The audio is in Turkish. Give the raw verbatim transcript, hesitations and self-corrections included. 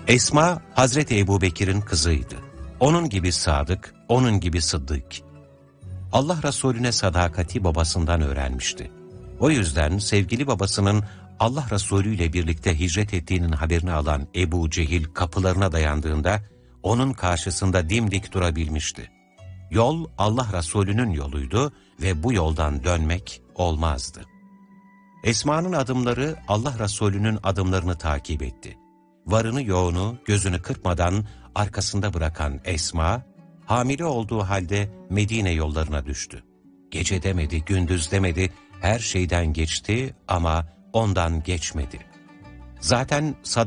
Esma, Hazreti Ebubekir'in kızıydı. Onun gibi sadık, onun gibi sıddık. Allah Resulüne sadakati babasından öğrenmişti. O yüzden sevgili babasının Allah Resulü ile birlikte hicret ettiğinin haberini alan Ebu Cehil kapılarına dayandığında onun karşısında dimdik durabilmişti. Yol Allah Resulü'nün yoluydu ve bu yoldan dönmek olmazdı. Esma'nın adımları Allah Resulü'nün adımlarını takip etti. Varını yoğunu gözünü kırpmadan arkasında bırakan Esma, hamile olduğu halde Medine yollarına düştü. Gece demedi, gündüz demedi, her şeyden geçti ama ondan geçmedi. Zaten